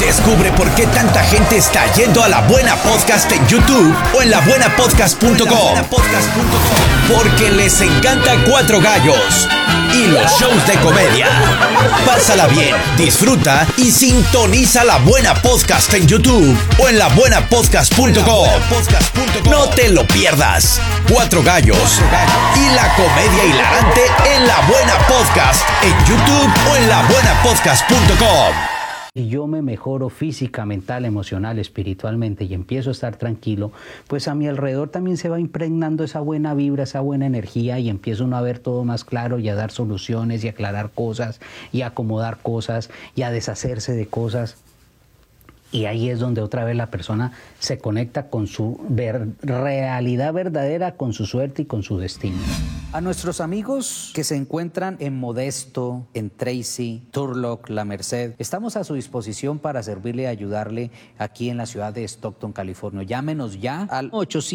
Descubre por qué tanta gente está yendo a La Buena Podcast en YouTube o en labuenapodcast.com. Porque les encanta Cuatro Gallos y los shows de comedia. Pásala bien, disfruta y sintoniza La Buena Podcast en YouTube o en labuenapodcast.com. No te lo pierdas. Cuatro Gallos y la comedia hilarante en La Buena Podcast en YouTube o en labuenapodcast.com. Y yo me mejoro física, mental, emocional, espiritualmente y empiezo a estar tranquilo, pues a mi alrededor también se va impregnando esa buena vibra, esa buena energía y empieza uno a ver todo más claro y a dar soluciones y a aclarar cosas y a acomodar cosas y a deshacerse de cosas. Y ahí es donde otra vez la persona se conecta con su realidad verdadera, con su suerte y con su destino. A nuestros amigos que se encuentran en Modesto, en Tracy, Turlock, La Merced, estamos a su disposición para servirle y ayudarle aquí en la ciudad de Stockton, California. Llámenos ya al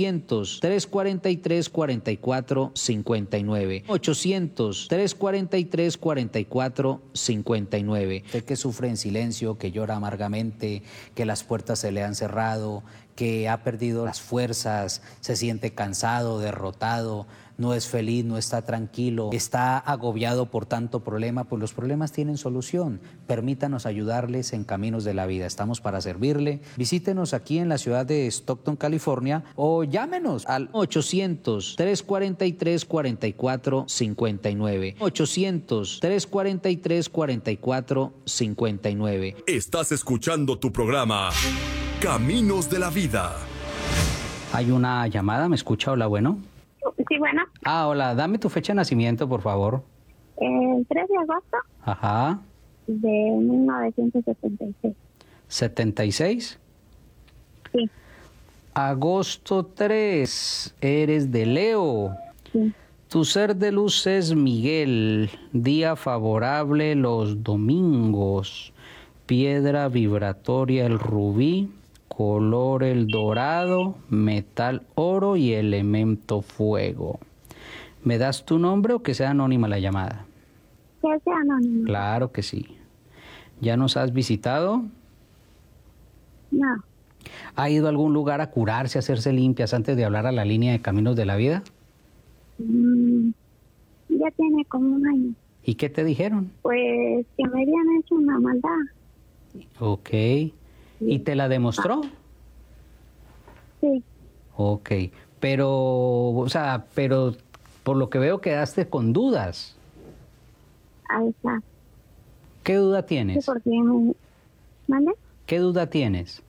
800-343-4459. 800-343-4459. Usted que sufre en silencio, que llora amargamente, que las puertas se le han cerrado, que ha perdido las fuerzas, se siente cansado, derrotado, no es feliz, no está tranquilo, está agobiado por tanto problema, pues los problemas tienen solución. Permítanos ayudarles en Caminos de la Vida. Estamos para servirle. Visítenos aquí en la ciudad de Stockton, California, o llámenos al 800-343-4459. 800-343-4459. Estás escuchando tu programa Caminos de la Vida. Hay una llamada, ¿me escucha? Hola, bueno. Sí, bueno. Hola, dame tu fecha de nacimiento, por favor. El 3 de agosto Ajá. de 1976. ¿76? Sí. Agosto 3, eres de Leo. Sí. Tu ser de luz es Miguel, día favorable los domingos, piedra vibratoria el rubí, color el dorado, metal oro y elemento fuego. ¿Me das tu nombre o que sea anónima la llamada? Que sea anónimo. Claro que sí. ¿Ya nos has visitado? No. ¿Ha ido a algún lugar a curarse, a hacerse limpias antes de hablar a la línea de Caminos de la Vida? Ya tiene como un año. ¿Y qué te dijeron? Pues que me habían hecho una maldad. Ok. ¿Y te la demostró? Sí. Ok. Pero por lo que veo quedaste con dudas. Ahí está. ¿Qué duda Sí, tienes? porque ¿vale? ¿Qué duda tienes?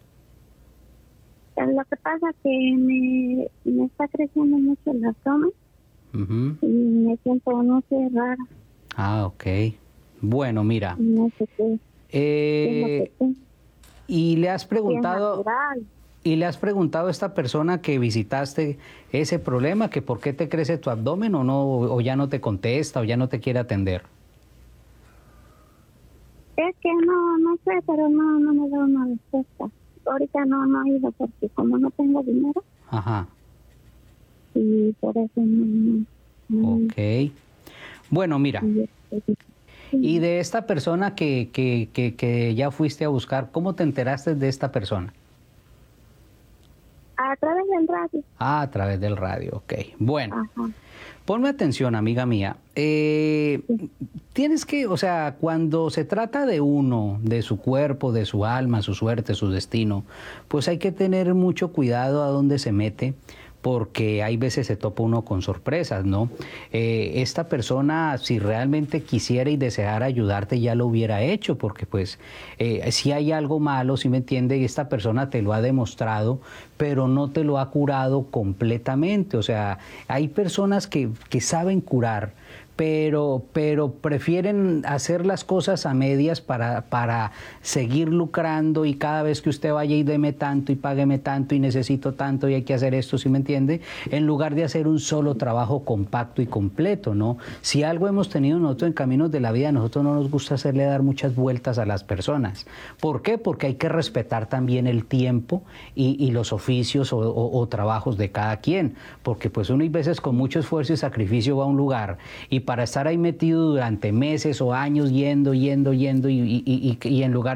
Lo que pasa es que me está creciendo mucho el abdomen Ujú. y me siento, no sé, rara. Ah, ok. Bueno, mira. No sé qué es lo que tengo. ¿Y le has Si es preguntado natural. a esta persona que visitaste ese problema, que por qué te crece tu abdomen o no, o ya no te contesta o ya no te quiere atender? Es que no sé, pero no me da una respuesta. Ahorita no he ido porque como no tengo dinero Ajá. y por eso no. Ok. Bueno, mira. Y de esta persona que ya fuiste a buscar, ¿cómo te enteraste de esta persona? A través del radio. Ah, a través del radio, ok. Bueno, Ajá. ponme atención, amiga mía. Tienes que, o sea, cuando se trata de uno, de su cuerpo, de su alma, su suerte, su destino, pues hay que tener mucho cuidado a dónde se mete, porque hay veces se topa uno con sorpresas, ¿no? Esta persona, si realmente quisiera y deseara ayudarte, ya lo hubiera hecho, porque pues si hay algo malo, si me entiende, y esta persona te lo ha demostrado, pero no te lo ha curado completamente. O sea, hay personas que saben curar, pero prefieren hacer las cosas a medias para seguir lucrando, y cada vez que usted vaya y deme tanto y págueme tanto y necesito tanto y hay que hacer esto, ¿sí me entiende? En lugar de hacer un solo trabajo compacto y completo, ¿no? Si algo hemos tenido nosotros en Caminos de la Vida, a nosotros no nos gusta hacerle dar muchas vueltas a las personas. ¿Por qué? Porque hay que respetar también el tiempo y los oficios o trabajos de cada quien, porque pues uno hay veces con mucho esfuerzo y sacrificio va a un lugar, y para estar ahí metido durante meses o años yendo y en lugar